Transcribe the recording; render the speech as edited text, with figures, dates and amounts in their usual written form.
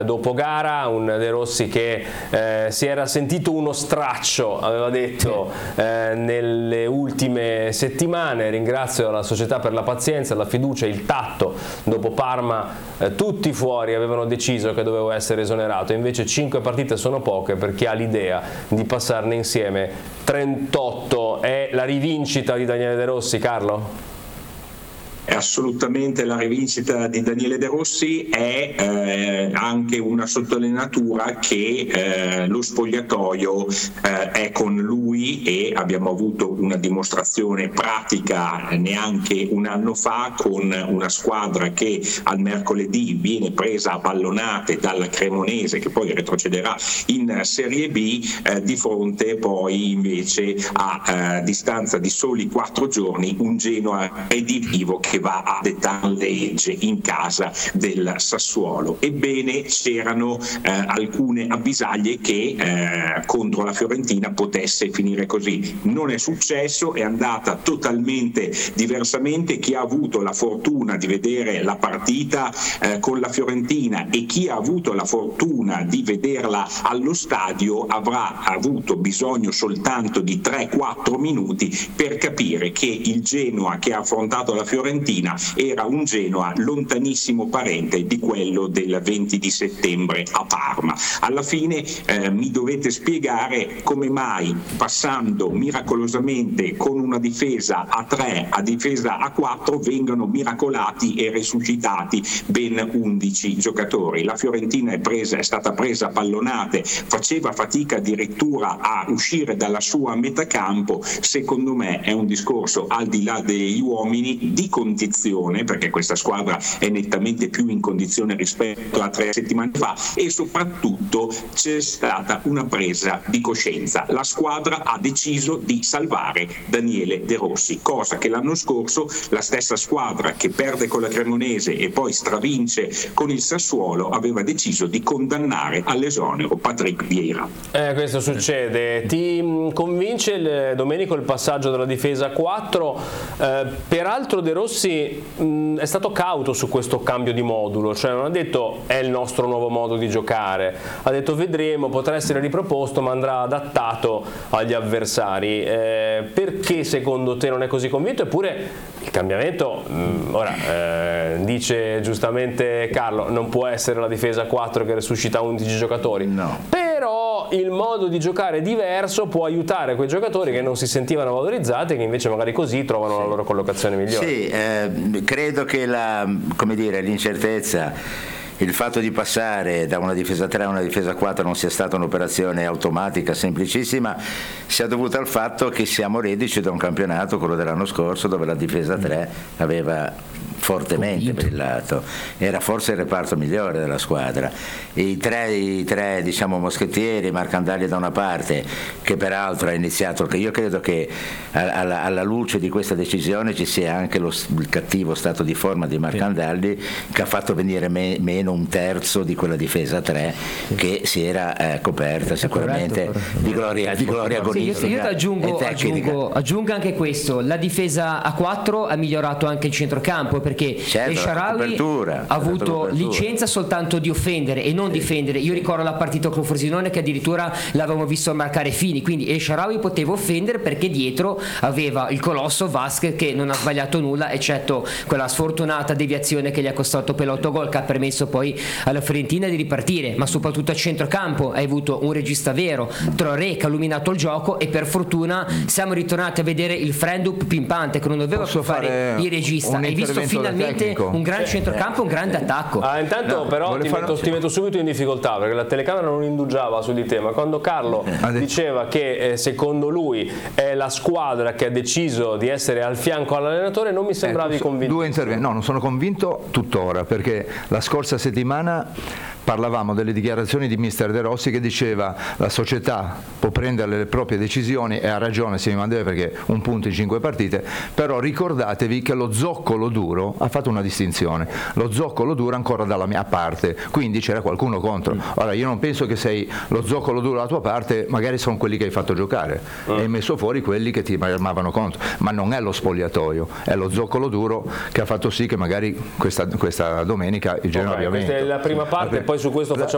Dopo gara, un De Rossi che si era sentito uno straccio, aveva detto, nelle ultime settimane. Ringrazio la società per la pazienza, la fiducia, il tatto. Dopo Parma tutti fuori avevano deciso che dovevo essere esonerato, invece 5 partite sono poche per chi ha l'idea di passarne insieme 38. È la rivincita di Daniele De Rossi, Carlo? È assolutamente la rivincita di Daniele De Rossi, è anche una sottolineatura che lo spogliatoio è con lui, e abbiamo avuto una dimostrazione pratica neanche un anno fa con una squadra che al mercoledì viene presa a pallonate dalla Cremonese, che poi retrocederà in Serie B, di fronte poi invece a distanza di soli 4 giorni un Genoa reditivo che va a dettare legge in casa del Sassuolo. Ebbene, c'erano alcune avvisaglie che contro la Fiorentina potesse finire così. Non è successo, è andata totalmente diversamente. Chi ha avuto la fortuna di vedere la partita con la Fiorentina e chi ha avuto la fortuna di vederla allo stadio avrà avuto bisogno soltanto di 3-4 minuti per capire che il Genoa che ha affrontato la Fiorentina era un Genoa lontanissimo parente di quello del 20 di settembre a Parma. Alla fine mi dovete spiegare come mai, passando miracolosamente con una difesa a 3 a difesa a 4, vengano miracolati e resuscitati ben 11 giocatori. La Fiorentina è stata presa a pallonate, faceva fatica addirittura a uscire dalla sua metacampo. Secondo me è un discorso al di là degli uomini di condizione, perché questa squadra è nettamente più in condizione rispetto a 3 settimane fa, e soprattutto c'è stata una presa di coscienza. La squadra ha deciso di salvare Daniele De Rossi, cosa che l'anno scorso la stessa squadra che perde con la Cremonese e poi stravince con il Sassuolo aveva deciso di condannare all'esonero Patrick Vieira. Questo succede. Ti convince Domenico il passaggio della difesa a 4? Peraltro De Rossi è stato cauto su questo cambio di modulo, cioè non ha detto è il nostro nuovo modo di giocare, ha detto vedremo, potrà essere riproposto ma andrà adattato agli avversari. Perché secondo te non è così convinto? Eppure il cambiamento, ora dice giustamente Carlo, non può essere la difesa a 4 che resuscita 11 giocatori, no. Però il modo di giocare diverso può aiutare quei giocatori che non si sentivano valorizzati e che invece magari così trovano la loro collocazione migliore. Sì, credo che l'incertezza, il fatto di passare da una difesa 3 a una difesa 4 non sia stata un'operazione automatica, semplicissima, sia dovuta al fatto che siamo reduci da un campionato, quello dell'anno scorso, dove la difesa 3 aveva fortemente brillato, era forse il reparto migliore della squadra. I tre diciamo moschettieri, Marcandaglia da una parte, che peraltro ha iniziato, che io credo che alla luce di questa decisione ci sia anche il cattivo stato di forma di Marcandaglia, che ha fatto venire meno un terzo di quella difesa 3 che si era coperta sicuramente di gloria agonistica. Sì, io aggiungo anche questo: la difesa a 4 ha migliorato anche il centrocampo, perché El Shaarawy ha avuto licenza soltanto di offendere e non difendere. Io ricordo la partita con Frosinone che addirittura l'avevamo visto marcare fini, quindi El Shaarawy poteva offendere perché dietro aveva il colosso Vasquez che non ha sbagliato nulla, eccetto quella sfortunata deviazione che gli ha costato per l'8 che ha permesso poi alla Fiorentina di ripartire. Ma soprattutto a centrocampo hai avuto un regista vero, Traoré, che ha illuminato il gioco, e per fortuna siamo ritornati a vedere il Frendup pimpante che non doveva più fare il regista. Hai visto finalmente un gran centrocampo, un grande attacco. Intanto però ti metto subito in difficoltà, perché la telecamera non indugiava su di te, ma quando Carlo diceva che secondo lui è la squadra che ha deciso di essere al fianco all'allenatore, non mi sembravi convinto. Due interventi. No, non sono convinto tuttora, perché la scorsa settimana parlavamo delle dichiarazioni di mister De Rossi che diceva la società può prendere le proprie decisioni, e ha ragione Simone, perché un punto in 5 partite, però ricordatevi che lo zoccolo duro ha fatto una distinzione, lo zoccolo duro ancora dalla mia parte, quindi c'era qualcuno contro. Ora io non penso che sei lo zoccolo duro dalla tua parte, magari sono quelli che hai fatto giocare e hai messo fuori quelli che ti armavano contro, ma non è lo spogliatoio, è lo zoccolo duro che ha fatto sì che magari questa domenica il Genoa abbia vinto. Questa è la prima parte, poi su questo facciamo